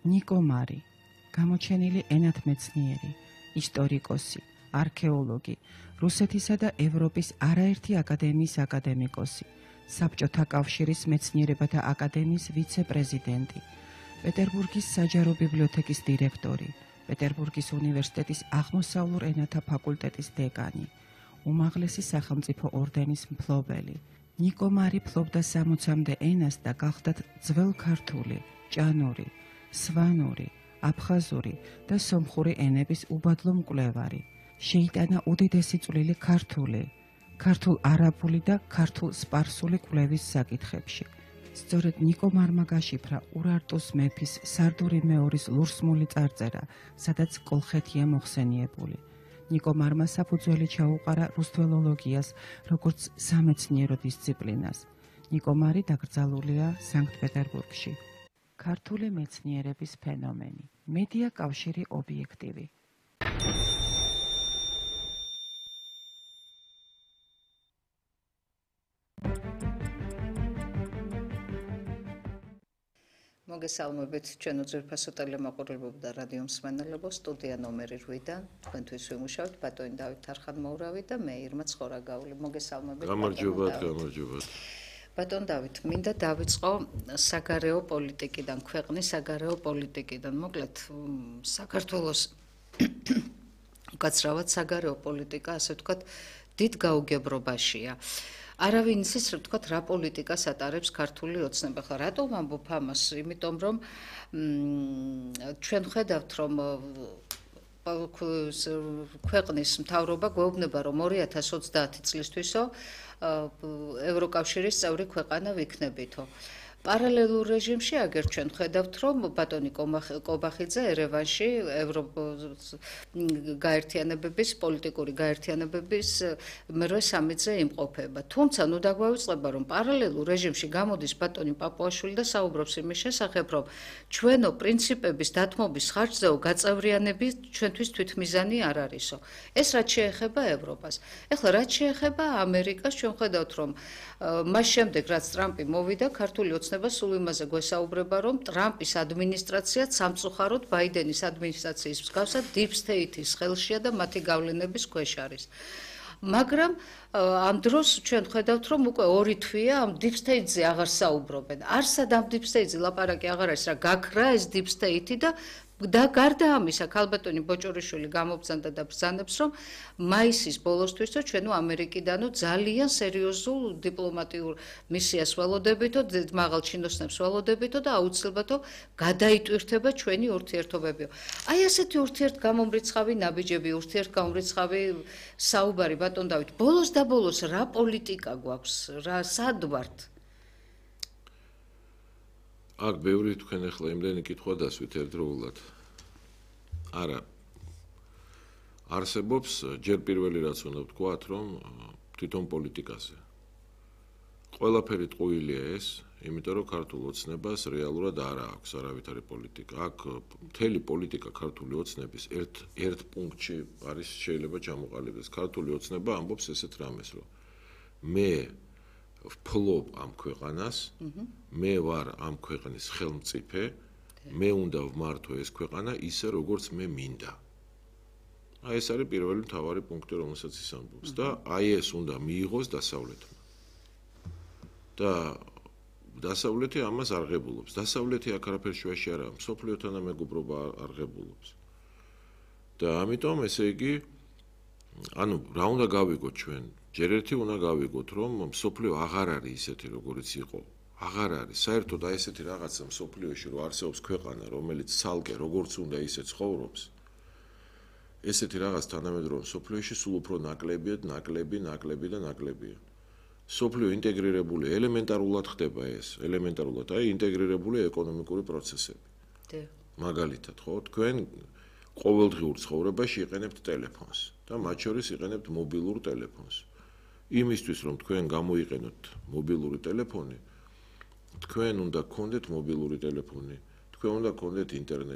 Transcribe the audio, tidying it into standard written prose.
ნიკო მარი, გამოჩენილი ენათმეცნიერი, ისტორიკოსი, არქეოლოგი, რუსეთისა და ევროპის არაერთი აკადემიის აკადემიკოსი, საბჭოთა კავშირის მეცნიერებათა აკადემიის ვიცე-პრეზიდენტი, პეტერბურგის საჯარო ბიბლიოთეკის დირექტორი, პეტერბურგის უნივერსიტეტის აღმოსავლურ ენათა ფაკულტეტის დეკანი, უმაღლესი სახელმწიფო ორდენის მფლობელი. ნიკო მარი ფლობდა 60-მდე ენას და გახლდათ ძველ ქართული, ჭანური, სვანური, აფხაზური და სომხური ენების უბადლო მკვლევარი. შეიტანა უდიდესი წვლილი ქართულ-არაბული და ქართულ-სპარსული კვლევის საკითხებში. სწორედ ნიკო მარმა გაშიფრა ურარტუს მეფის სარდური მეორის ლურსმული წარწერა, სადაც კოლხეთია მოხსენიებული. ნიკო მარმა საფუძველი ჩაუყარა რუსთველოლოგიას, როგორც სამეცნიერო დისციპლინას. ნიკო მარი დაკრძალულია სანქტ-პეტერბურგში. ქართული მეცნიერების ფენომენი. მედია კავშირი ობიექტივი. მოგესალმებით ჩვენო ძვირფასო ტელემოყურებლებო და რადიო მსმენელებო, სტუდია ნომერი 8-დან თქვენთვის ვიმუშავებთ ბატონი დავით თარხანმოურავი და მე ირმა ცხორაგაული. მოგესალმებით. გამარჯობათ. ბატონ დავით, მინდა დავიწყო საგარეო პოლიტიკიდან, ქვეყნის საგარეო პოლიტიკიდან. მოკლედ, საქართველოს უკაცრავად საგარეო პოლიტიკა, ასე ვთქვათ, დიდ გაუგებრობაშია. არავინ იცის, რა პოლიტიკას ატარებს ქართული ოცნება. ხა რატომ ამბობ ამას? იმიტომ რომ ჩვენ ხედავთ, რომ ქვეყნის მთავრობა გვეუბნება, რომ 2030 წლისთვისო ევროკავშირის წევრი ქვეყანა ვიქნებითო. პარალელურ რეჟიმში აგერ ჩვენ ხედავთ, რომ ბატონი კობახიძე ერევანში გაერთიანებების, პოლიტიკური გაერთიანებების მერვე სამიტზე იმყოფება. თუმცა, ნუ დაგვავიწყება, რომ პარალელურ რეჟიმში გამოდის ბატონი პაპუაშვილი და საუბრობს იმის შესახებ, რომ ჩვენო პრინციპების დათმობის ხარჯზეო გაწევრიანების ჩვენთვის თვითმიზანი არ არისო. ეს რაც შეეხება ევროპას. ეხლა რაც შეეხება ამერიკას, ჩვენ ხედავთ, რომ მას შემდეგ, რაც ტრამპი მოვიდა, ქართული ოცნება სულ იმაზე გვესაუბრება, რომ ტრამპის ადმინისტრაციაც სამწუხაროდ ბაიდენის ადმინისტრაციის მსგავსად deep state-ის ხელშია და მათი გავლენების ქვეშ არის. მაგრამ ამ დროს ჩვენ ხედავთ, რომ უკვე 2 თვეა ამ deep state-ზე აღარ საუბრობენ. არსად ამ deep state-ზე ლაპარაკი აღარ არის, რა გაქრა ეს deep state-ი და გარდა ამისა, ქალბატონი ბოჭორიშვილი გამობრძანდა და ბრძანებს, რომ მაისის ბოლოსთვისო ჩვენო ამერიკიდანო ძალიან სერიოზულ დიპლომატიურ მისიას ველოდებითო, მაღალ ჩინოსნებს ველოდებითო და აუცილებლადო გადაიტვირთება ჩვენი ურთიერთობებიო. აი ასეთი ურთიერთგამომრიცხავი ნაბიჯები, ურთიერთგამომრიცხავი საუბარი ბატონ დავით, ბოლოს და ბოლოს რა პოლიტიკა გვაქვს, რა სად ვართ? აქ ბევრი თქვენ ახლა იმდენი კითხვა დასვით ერთდროულად. არა. არსებობს ჯერ პირველი რაც უნდა ვთქვათ, რომ თვითონ პოლიტიკაზე. ყველაფერი ტყუილია ეს, იმიტომ რომ ქართულ ოცნებას რეალურად არ აქვს არავითარი პოლიტიკა. აქ მთელი პოლიტიკა ქართული ოცნების ერთ პუნქტში არის შეიძლება ჩამოყალიბდეს. ქართული ოცნება ამბობს ესეთ რამეს, რომ მე ვფლობ ამ ქვეყანას, მე ვარ ამ ქვეყნის ხელმწიფე, მე უნდა ვმართო ეს ქვეყანა ისე, როგორც მე მინდა. აი ეს არის პირველი მთავარი პუნქტი, რომელსაც ის ამბობს და აი ეს უნდა მიიღოს დასავლეთმა. და დასავლეთი ამას არ ღებულობს. დასავლეთი აქ არაფერ შუაში არ არის, მსოფლიო თანამეგობრობა არ ღებულობს. და ამიტომ ესე იგი, ანუ რა უნდა გავიგოთ ჩვენ? ჯერ ერთი უნდა გავიგოთ, რომ მსოფლიო აღარ არის ისეთი, როგორიც იყო. აღარ არის. საერთოდ აი ესეთი რაღაცა მსოფლიოში, რომ არსებობს ქვეყანა, რომელიც ცალკე როგორც უნდა ისე ცხოვრობს. ესეთი რაღაც თანამედროვე მსოფლიოში სულ უფრო ნაკლებია. მსოფლიო ინტეგრირებული ელემენტარულად ხდება ეს, ელემენტარულად, აი ინტეგრირებული ეკონომიკური პროცესები. მაგალითად, ხო, თქვენ ყოველდღიურ ცხოვრებაში იყენებთ ტელეფონს და მათ შორის იყენებთ მობილურ ტელეფონს. იმისთვის, რომ თქვენ გამოიყენოთ მობილური ტელეფონი, თქვენ უნდა გქონდეთ მობილური ტელეფონი, თქვენ უნდა გქონდეთ ინტერნეტი.